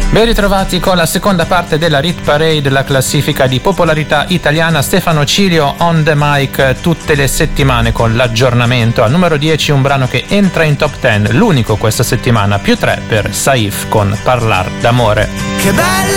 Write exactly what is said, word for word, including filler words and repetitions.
Ben ritrovati con la seconda parte della Hit Parade, la classifica di popolarità italiana. Stefano Cilio on the mic tutte le settimane con l'aggiornamento. Al numero dieci un brano che entra in top dieci, l'unico questa settimana, più tre per Saif con Parlar d'amore. Che bella